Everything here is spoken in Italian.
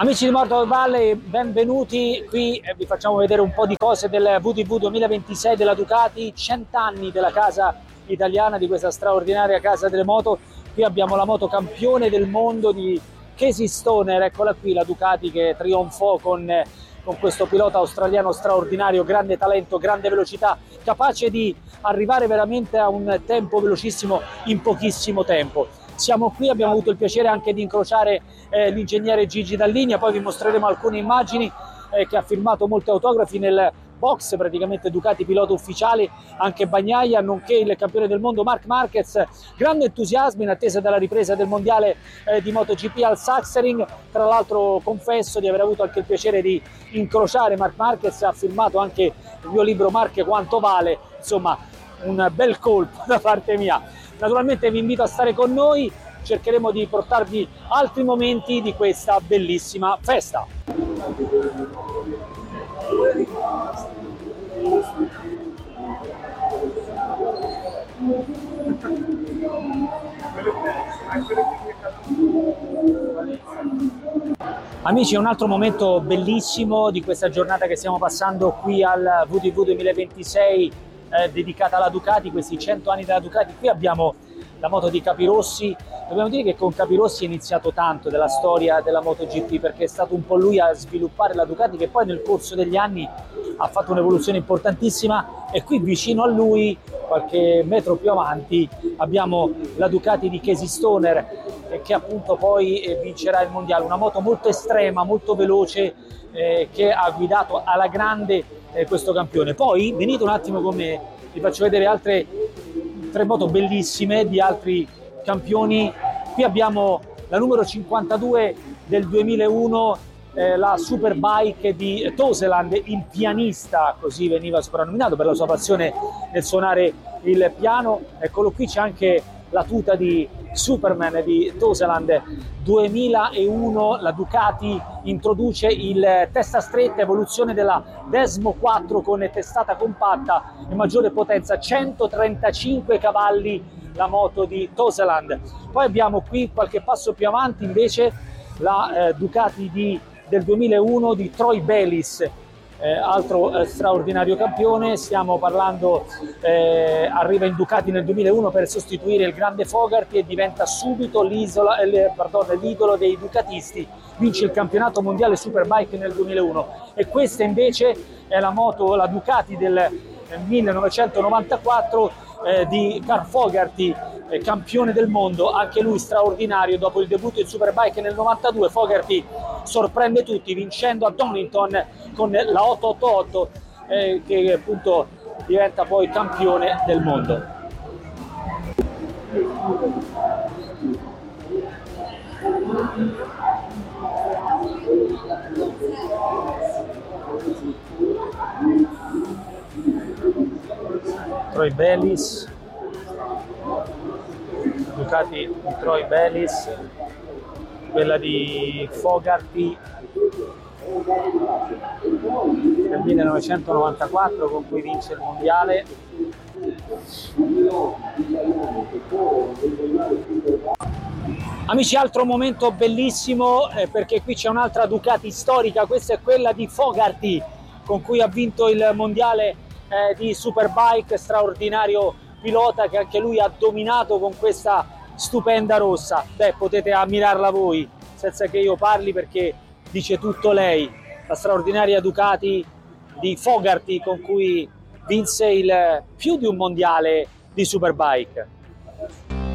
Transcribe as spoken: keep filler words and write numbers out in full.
Amici di Motor Valley, benvenuti. Qui eh, vi facciamo vedere un po' di cose del V T V duemilaventisei della Ducati, cent'anni della casa italiana, di questa straordinaria casa delle moto. Qui abbiamo la moto campione del mondo di Casey Stoner, eccola qui, la Ducati che trionfò con, eh, con questo pilota australiano straordinario, grande talento, grande velocità, capace di arrivare veramente a un tempo velocissimo in pochissimo tempo. Siamo qui, abbiamo avuto il piacere anche di incrociare eh, l'ingegnere Gigi Dall'Igna, poi vi mostreremo alcune immagini eh, che ha firmato molti autografi nel box, praticamente Ducati pilota ufficiale, anche Bagnaia, nonché il campione del mondo Marc Marquez. Grande entusiasmo in attesa della ripresa del mondiale eh, di MotoGP al Sachsenring. Tra l'altro confesso di aver avuto anche il piacere di incrociare Marc Marquez, ha firmato anche il mio libro Marche quanto vale, insomma un bel colpo da parte mia. Naturalmente vi invito a stare con noi, cercheremo di portarvi altri momenti di questa bellissima festa. Amici, è un altro momento bellissimo di questa giornata che stiamo passando qui al V T V duemilaventisei eh, dedicata alla Ducati, questi cento anni della Ducati. Qui abbiamo la moto di Capirossi. Dobbiamo dire che con Capirossi è iniziato tanto della storia della MotoGP, perché è stato un po' lui a sviluppare la Ducati, che poi nel corso degli anni ha fatto un'evoluzione importantissima. E qui vicino a lui, qualche metro più avanti, abbiamo la Ducati di Casey Stoner, eh, che appunto poi eh, vincerà il mondiale. Una moto molto estrema, molto veloce, eh, che ha guidato alla grande eh, questo campione. Poi venite un attimo con me, vi faccio vedere altre tre moto bellissime di altri campioni. Qui abbiamo la numero cinquantadue del duemilauno, eh, la Superbike di Toseland, il pianista, così veniva soprannominato per la sua passione nel suonare il piano. Eccolo qui, c'è anche la tuta di Superman di Toseland. duemilauno, la Ducati introduce il testa stretta, evoluzione della Desmo quattro con testata compatta e maggiore potenza, centotrentacinque cavalli la moto di Toseland. Poi abbiamo qui qualche passo più avanti invece la eh, Ducati di, del duemilauno di Troy Bayliss, eh, altro eh, straordinario campione. Stiamo parlando, eh, arriva in Ducati nel duemilauno per sostituire il grande Fogarty e diventa subito l'isola, eh, pardon, l'idolo dei ducatisti. Vince il campionato mondiale Superbike nel duemilauno. E questa invece è la moto, la Ducati del eh, millenovecentonovantaquattro, Eh, di Carl Fogarty, eh, campione del mondo, anche lui straordinario. Dopo il debutto in Superbike nel novantadue, Fogarty sorprende tutti vincendo a Donington con la ottocentottantotto, eh, che appunto diventa poi campione del mondo. Troy Bayliss, Ducati di Troy Bayliss, quella di Fogarty del millenovecentonovantaquattro con cui vince il mondiale. Amici, altro momento bellissimo, eh, perché qui c'è un'altra Ducati storica. Questa è quella di Fogarty con cui ha vinto il mondiale Eh, di Superbike, straordinario pilota che anche lui ha dominato con questa stupenda rossa. Beh, potete ammirarla voi senza che io parli, perché dice tutto lei, la straordinaria Ducati di Fogarty con cui vinse il più di un mondiale di Superbike.